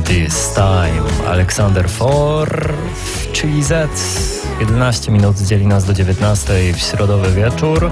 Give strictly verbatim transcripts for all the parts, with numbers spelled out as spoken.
This Time. Alexander Four, czyli Z. jedenaście minut dzieli nas do dziewiętnastej w środowy wieczór.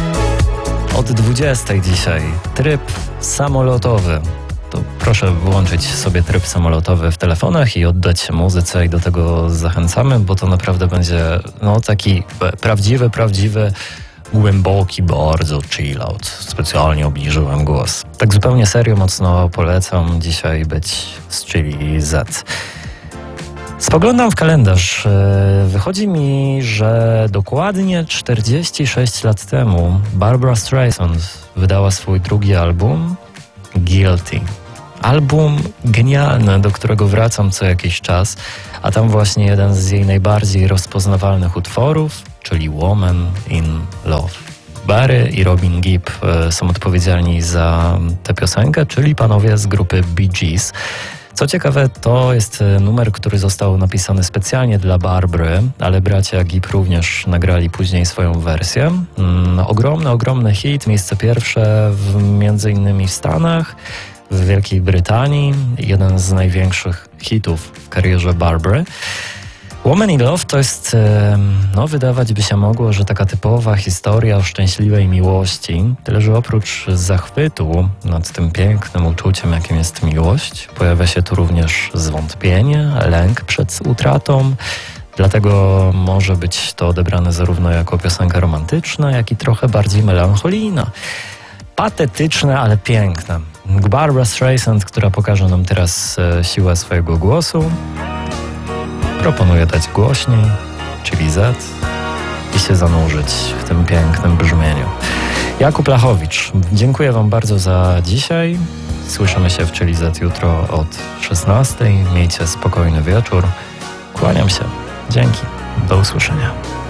Od dwudziestej dzisiaj tryb samolotowy. To proszę włączyć sobie tryb samolotowy w telefonach i oddać się muzyce i do tego zachęcamy, bo to naprawdę będzie no taki prawdziwy, prawdziwy głęboki, bardzo chill out. Specjalnie obniżyłem głos. Tak zupełnie serio, mocno polecam dzisiaj być z Chili Z. Spoglądam w kalendarz. Wychodzi mi, że dokładnie czterdzieści sześć lat temu Barbra Streisand wydała swój drugi album Guilty. Album genialny, do którego wracam co jakiś czas, a tam właśnie jeden z jej najbardziej rozpoznawalnych utworów, czyli Woman in Love. Barry i Robin Gibb e, są odpowiedzialni za tę piosenkę, czyli panowie z grupy Bee Gees. Co ciekawe, to jest numer, który został napisany specjalnie dla Barbry, ale bracia Gibb również nagrali później swoją wersję. Mm, ogromny, ogromny hit, miejsce pierwsze w, między innymi w Stanach, w Wielkiej Brytanii, jeden z największych hitów w karierze Barbry. Woman in Love to jest, no wydawać by się mogło, że taka typowa historia o szczęśliwej miłości, tyle że oprócz zachwytu nad tym pięknym uczuciem, jakim jest miłość, pojawia się tu również zwątpienie, lęk przed utratą, dlatego może być to odebrane zarówno jako piosenka romantyczna, jak i trochę bardziej melancholijna. Patetyczne, ale piękne. Barbra Streisand, która pokaże nam teraz siłę swojego głosu, proponuję dać głośniej, czyli Z, i się zanurzyć w tym pięknym brzmieniu. Jakub Lachowicz, dziękuję Wam bardzo za dzisiaj. Słyszymy się w Chili Z jutro od szesnastej. Miejcie spokojny wieczór. Kłaniam się. Dzięki. Do usłyszenia.